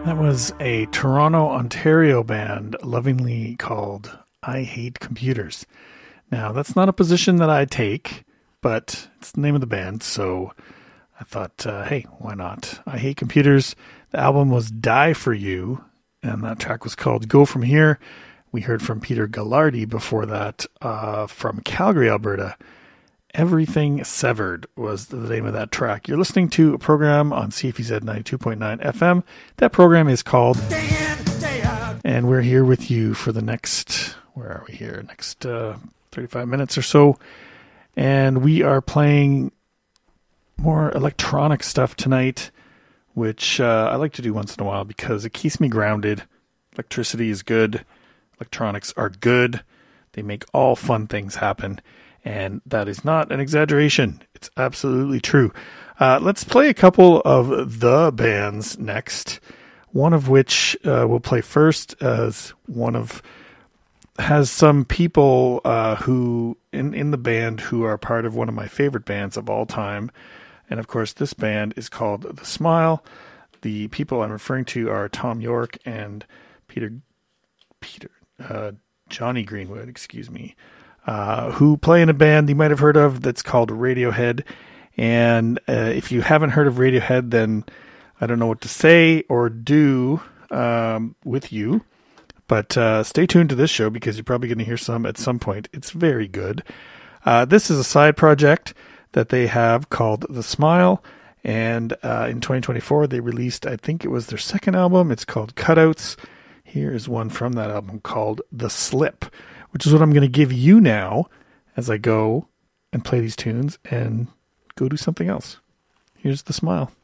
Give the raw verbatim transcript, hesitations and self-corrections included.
That was a Toronto, Ontario band lovingly called I Hate Computers. Now, that's not a position that I take, but it's the name of the band, so I thought, uh, hey, why not? I Hate Computers. The album was Die For You, and that track was called Go From Here. We heard from Peter Gallardi before that uh, from Calgary, Alberta. Everything Severed was the name of that track. You're listening to a program on C F E Z ninety-two point nine F M. That program is called Day In, Day Out. And we're here with you for the next, where are we here? Next uh, thirty-five minutes or so. And we are playing more electronic stuff tonight, which uh, I like to do once in a while because it keeps me grounded. Electricity is good. Electronics are good. They make all fun things happen. And that is not an exaggeration. It's absolutely true. Uh, let's play a couple of the bands next. One of which uh, we'll play first as one of has some people uh, who in, in the band who are part of one of my favorite bands of all time. And of course, this band is called The Smile. The people I'm referring to are Tom York and Peter, Peter, uh, Johnny Greenwood, excuse me. Uh, who play in a band you might have heard of that's called Radiohead. And uh, if you haven't heard of Radiohead, then I don't know what to say or do um, with you. But uh, stay tuned to this show because you're probably going to hear some at some point. It's very good. Uh, this is a side project that they have called The Smile. And uh, in twenty twenty-four, they released, I think it was their second album. It's called Cutouts. Here is one from that album called The Slip, which is what I'm going to give you now as I go and play these tunes and go do something else. Here's The Smile.